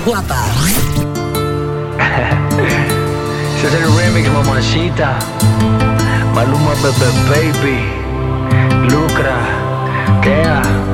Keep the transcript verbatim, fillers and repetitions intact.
guapa. Ese es el remix, mamacita. Maluma, bebé, baby.